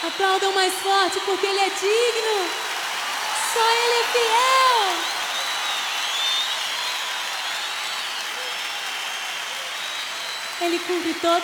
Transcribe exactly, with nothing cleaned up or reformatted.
Aplaudam mais forte porque Ele é digno. Só Ele é fiel. Ele cumpre todas